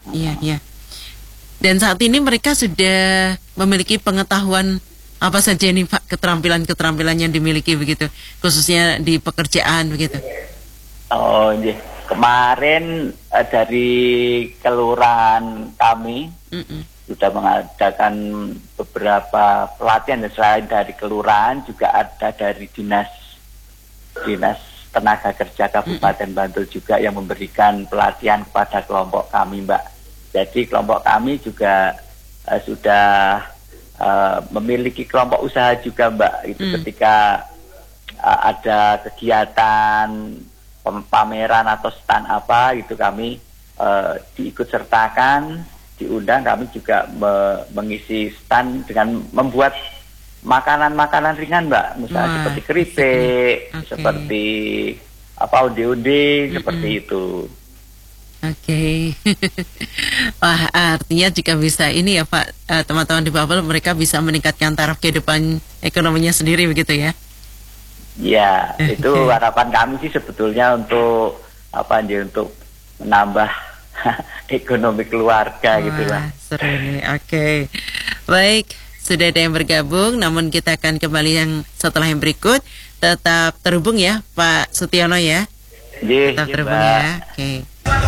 Iya, iya. Dan saat ini mereka sudah memiliki pengetahuan apa saja nih Pak, keterampilan-keterampilan yang dimiliki begitu, khususnya di pekerjaan begitu. Oh, iya. Kemarin dari kelurahan kami sudah mengadakan beberapa pelatihan, dan selain dari kelurahan juga ada dari dinas tenaga kerja Kabupaten Bantul juga yang memberikan pelatihan kepada kelompok kami, Mbak. Jadi kelompok kami juga sudah memiliki kelompok usaha juga, Mbak. Itu ketika ada kegiatan pameran atau stand apa gitu, kami diikut sertakan, diundang. Kami juga mengisi stand dengan membuat makanan-makanan ringan, Mbak. Misalnya seperti keripik, seperti apa, undi-undi, seperti itu. Oke. Wah, artinya jika bisa ini ya Pak, teman-teman difabel mereka bisa meningkatkan taraf kehidupan ekonominya sendiri begitu ya? Ya, itu harapan kami sih sebetulnya untuk apa nih, untuk menambah ekonomi keluarga. Wah, gitu lah. Seru nih. Oke. Baik, sudah ada yang bergabung, namun kita akan kembali yang setelah yang berikut. Tetap terhubung ya Pak Sutiono ya. Tetap terhubung ya. Oke.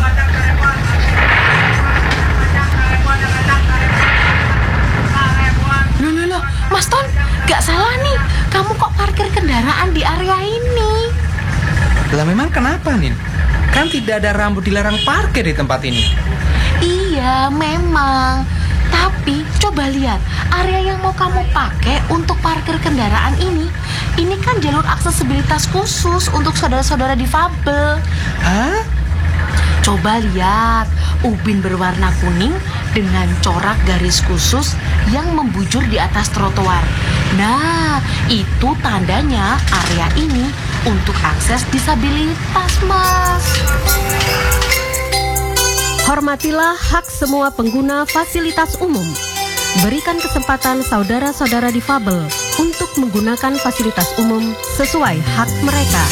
Loh, Mas Ton, gak salah nih. Kamu kok parkir kendaraan di area ini? Lah memang kenapa, Nin? Kan tidak ada rambu dilarang parkir di tempat ini. Iya, memang. Tapi coba lihat, area yang mau kamu pakai untuk parkir kendaraan ini kan jalur aksesibilitas khusus untuk saudara-saudara difabel. Hah? Coba lihat, ubin berwarna kuning dengan corak garis khusus yang membujur di atas trotoar. Nah, itu tandanya area ini untuk akses disabilitas, Mas. Hormatilah hak semua pengguna fasilitas umum. Berikan kesempatan saudara-saudara difabel untuk menggunakan fasilitas umum sesuai hak mereka.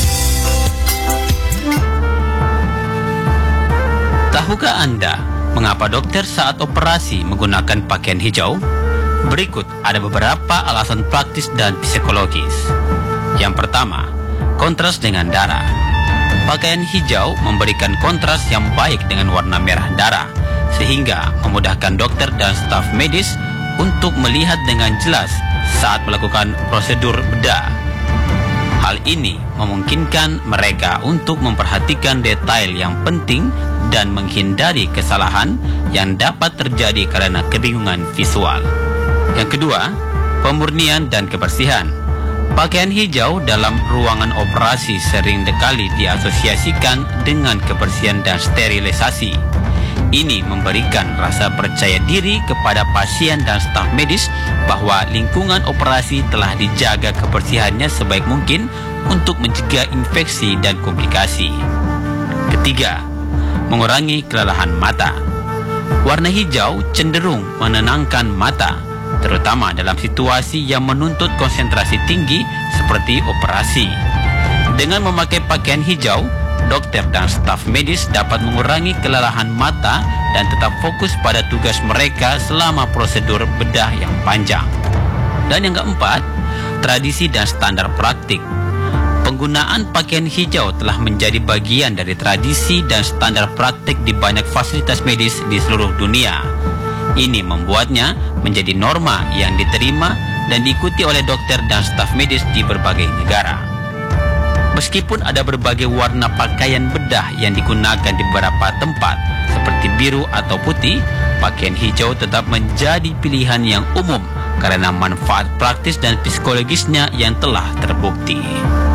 Tahukah Anda mengapa dokter saat operasi menggunakan pakaian hijau? Berikut ada beberapa alasan praktis dan psikologis. Yang pertama, kontras dengan darah. Pakaian hijau memberikan kontras yang baik dengan warna merah darah, sehingga memudahkan dokter dan staf medis untuk melihat dengan jelas saat melakukan prosedur bedah. Hal ini memungkinkan mereka untuk memperhatikan detail yang penting dan menghindari kesalahan yang dapat terjadi karena kebingungan visual. Yang kedua, pemurnian dan kebersihan. Pakaian hijau dalam ruangan operasi sering sekali diasosiasikan dengan kebersihan dan sterilisasi. Ini memberikan rasa percaya diri kepada pasien dan staf medis bahwa lingkungan operasi telah dijaga kebersihannya sebaik mungkin untuk mencegah infeksi dan komplikasi. Ketiga, mengurangi kelelahan mata. Warna hijau cenderung menenangkan mata, terutama dalam situasi yang menuntut konsentrasi tinggi seperti operasi. Dengan memakai pakaian hijau, dokter dan staf medis dapat mengurangi kelelahan mata dan tetap fokus pada tugas mereka selama prosedur bedah yang panjang. Dan yang keempat, tradisi dan standar praktik. Penggunaan pakaian hijau telah menjadi bagian dari tradisi dan standar praktik di banyak fasilitas medis di seluruh dunia. Ini membuatnya menjadi norma yang diterima dan diikuti oleh dokter dan staf medis di berbagai negara. Meskipun ada berbagai warna pakaian bedah yang digunakan di beberapa tempat, seperti biru atau putih, pakaian hijau tetap menjadi pilihan yang umum karena manfaat praktis dan psikologisnya yang telah terbukti.